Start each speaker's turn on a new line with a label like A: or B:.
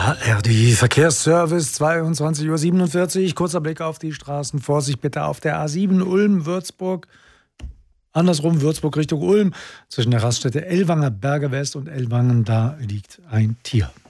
A: ARD Verkehrsservice, 22:47 Uhr. Kurzer Blick auf die Straßen. Vorsicht bitte auf der A7 Ulm-Würzburg. Andersrum, Würzburg Richtung Ulm. Zwischen der Raststätte Ellwanger Berge West und Ellwangen, da liegt ein Tier.